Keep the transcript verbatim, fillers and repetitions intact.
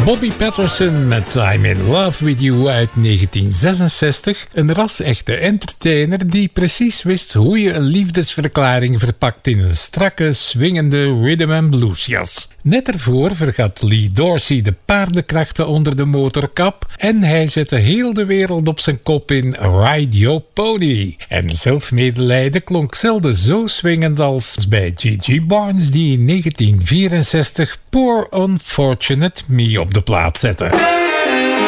Bobby Patterson met I'm in Love with You uit negentien zesenzestig. Een ras-echte entertainer die precies wist hoe je een liefdesverklaring verpakt in een strakke, swingende rhythm and blues jas. Net ervoor vergat Lee Dorsey de paardenkrachten onder de motorkap en hij zette heel de wereld op zijn kop in Ride Your Pony. En zelfmedelijden klonk zelden zo swingend als bij Gigi Barnes die in negentien vierenzestig Poor Unfortunate Me op de plaat zette.